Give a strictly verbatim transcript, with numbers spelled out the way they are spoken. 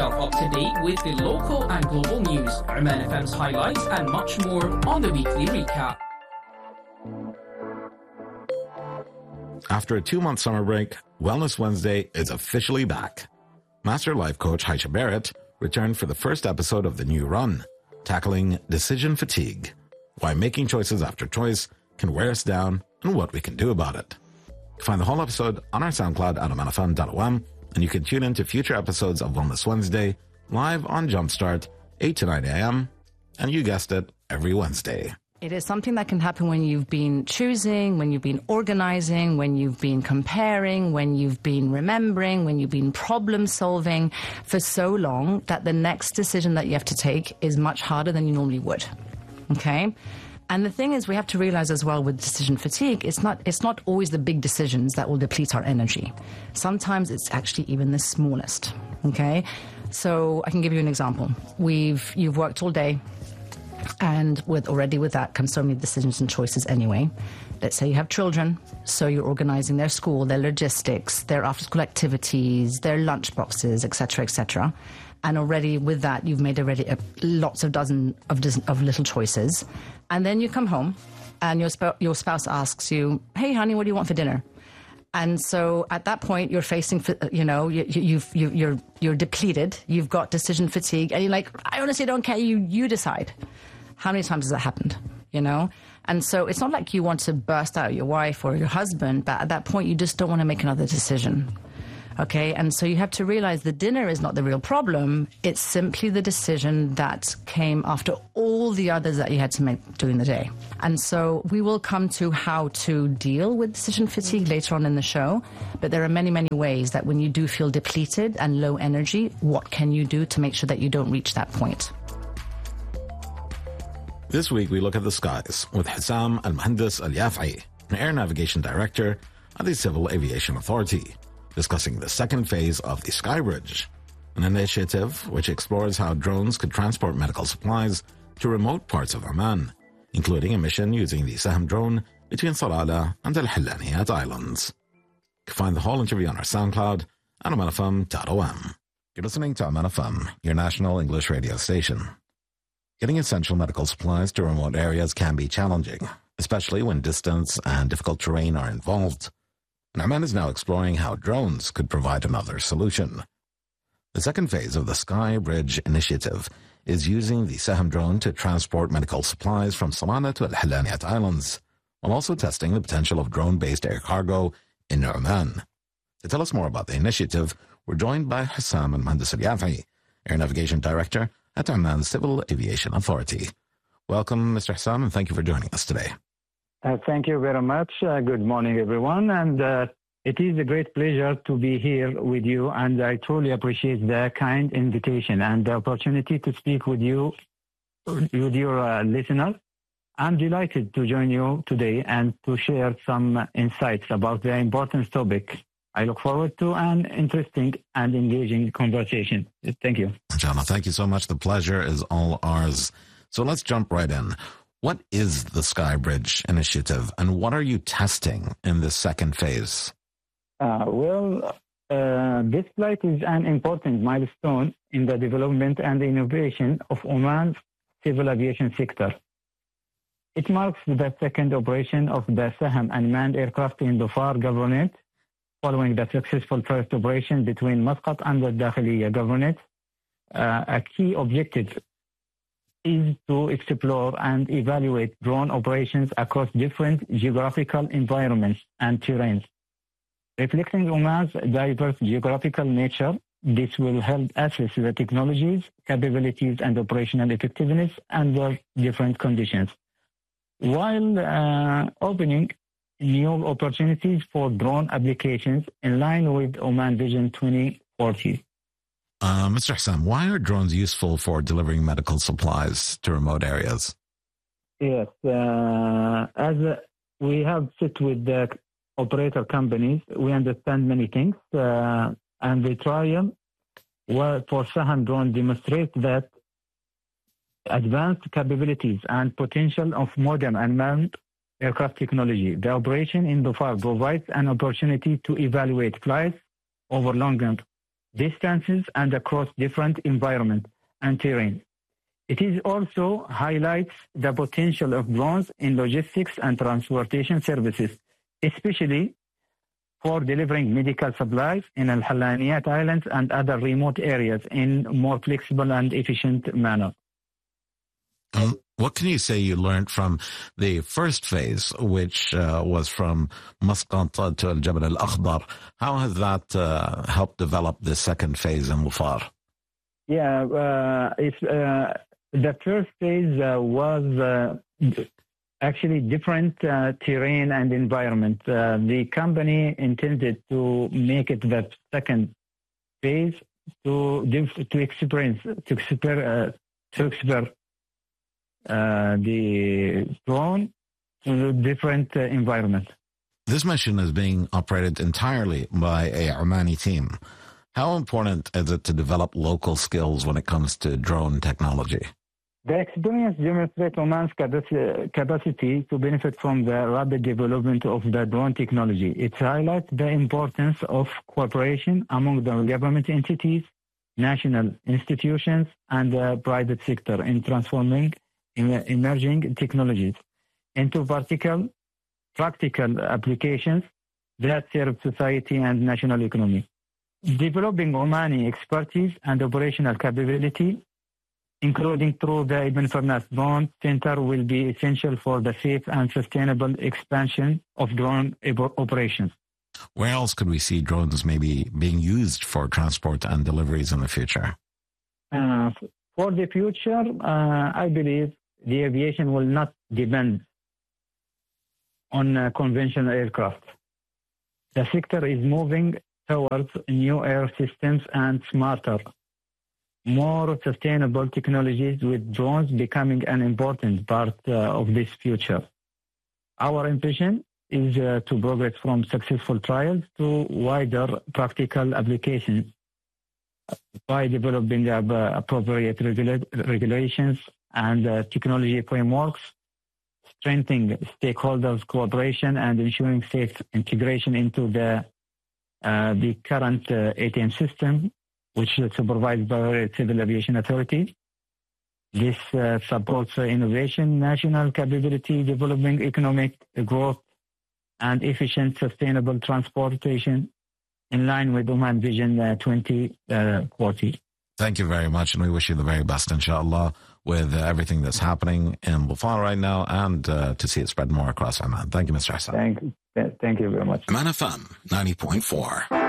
yourself up to date with the local and global news, Oman F M's highlights, and much more on the weekly recap. After a two-month summer break, Wellness Wednesday is officially back. Master Life Coach Haisha Barrett returned for the first episode of the new run, tackling decision fatigue, why making choices after choice can wear us down, and what we can do about it. Find the whole episode on our SoundCloud at oman f m dot o m, and you can tune in to future episodes of Wellness Wednesday live on Jumpstart, eight to nine a.m., and you guessed it, every Wednesday. It is something that can happen when you've been choosing, when you've been organizing, when you've been comparing, when you've been remembering, when you've been problem solving for so long that the next decision that you have to take is much harder than you normally would. Okay? And the thing is, we have to realize as well with decision fatigue, it's not it's not always the big decisions that will deplete our energy. Sometimes it's actually even the smallest. Okay? So I can give you an example. We've you've worked all day, and with already with that comes so many decisions and choices anyway. Let's say you have children, so you're organizing their school, their logistics, their after-school activities, their lunch boxes, et cetera, et cetera. And already with that, you've made already a, lots of dozen of, dozen of little choices. And then you come home and your, sp- your spouse asks you, hey, honey, what do you want for dinner? And so at that point, you're facing, you know, you, you've, you, you're you're depleted. You've got decision fatigue. And you're like, I honestly don't care. You, you decide. How many times has that happened? You know? And so it's not like you want to burst out your wife or your husband, but at that point, you just don't want to make another decision. Okay, and so you have to realize the dinner is not the real problem. It's simply the decision that came after all the others that you had to make during the day. And so we will come to how to deal with decision fatigue later on in the show. But there are many, many ways that when you do feel depleted and low energy, what can you do to make sure that you don't reach that point? This week, we look at the skies with Hussam Al-Muhandis Al-Yafi, an air navigation director at the Civil Aviation Authority, discussing the second phase of the Sky Bridge, an initiative which explores how drones could transport medical supplies to remote parts of Oman, including a mission using the Sahm drone between Salalah and Al Hillaniyat Islands. You can find the whole interview on our SoundCloud at oman f m dot o m. You're listening to Oman F M, your national English radio station. Getting essential medical supplies to remote areas can be challenging, especially when distance and difficult terrain are involved. And Oman is now exploring how drones could provide another solution. The second phase of the Sky Bridge initiative is using the Sahm drone to transport medical supplies from Salalah to Al Hillaniyat Islands, while also testing the potential of drone-based air cargo in Oman. To tell us more about the initiative, we're joined by Hussam Al-Muhandis Al-Yafi, Air Navigation Director at Oman Civil Aviation Authority. Welcome, Mister Hussam, and thank you for joining us today. Uh, thank you very much. Uh, good morning, everyone. And uh, it is a great pleasure to be here with you. And I truly appreciate the kind invitation and the opportunity to speak with you, with your uh, listeners. I'm delighted to join you today and to share some insights about the important topic. I look forward to an interesting and engaging conversation. Thank you. Inshallah, thank you so much. The pleasure is all ours. So let's jump right in. What is the Sky Bridge initiative, and what are you testing in this second phase? Uh, well, uh, this flight is an important milestone in the development and innovation of Oman's civil aviation sector. It marks the second operation of the Sahm unmanned aircraft in Dhofar Governorate, following the successful first operation between Muscat and the Dakhiliya Governorate. Uh, a key objective is to explore and evaluate drone operations across different geographical environments and terrains. Reflecting Oman's diverse geographical nature, this will help assess the technologies, capabilities, and operational effectiveness under different conditions, while uh, opening new opportunities for drone applications in line with Oman Vision twenty forty. Uh, Mister Hussam, why are drones useful for delivering medical supplies to remote areas? Yes, uh, as uh, we have sit with the operator companies, we understand many things, uh, and the trial well, for Sahm drone demonstrate that advanced capabilities and potential of modern unmanned aircraft technology. The operation in Dhofar provides an opportunity to evaluate flights over longer distances and across different environments and terrain. It is also highlights the potential of drones in logistics and transportation services, especially for delivering medical supplies in Al Halaniyat Islands and other remote areas in more flexible and efficient manner. Um, what can you say you learned from the first phase, which uh, was from Masqat to Al Jabal Al Akhdar? How has that uh, helped develop the second phase in Dhofar? Yeah, uh, it's, uh, the first phase uh, was uh, actually different uh, terrain and environment. Uh, the company intended to make it the second phase to to experience to exper, uh, to exper uh, the drone to different uh, environment. This mission is being operated entirely by a Omani team. How important is it to develop local skills when it comes to drone technology? The experience demonstrates Oman's capacity to benefit from the rapid development of the drone technology. It highlights the importance of cooperation among the government entities, national institutions, and the private sector in transforming emerging technologies into practical, practical applications that serve society and national economy. Developing Omani expertise and operational capability, including through the Ibn Farnas Drone Center, will be essential for the safe and sustainable expansion of drone operations. Where else could we see drones maybe being used for transport and deliveries in the future? Uh, for the future, uh, I believe the aviation will not depend on uh, conventional aircraft. The sector is moving towards new air systems and smarter, more sustainable technologies, with drones becoming an important part uh, of this future. Our ambition is uh, to progress from successful trials to wider practical applications by developing uh, appropriate regula- regulations and uh, technology frameworks, strengthening stakeholders' cooperation, and ensuring safe integration into the uh, the current uh, A T M system, which is supervised by the Civil Aviation Authority. This uh, supports uh, innovation, national capability, developing economic growth, and efficient, sustainable transportation in line with Oman Vision uh, twenty forty. Thank you very much, and we wish you the very best, inshallah, with uh, everything that's happening in Dhofar right now, and uh, to see it spread more across Oman. Thank you, Mister Hassan. Thank, thank you very much. Oman F M ninety point four.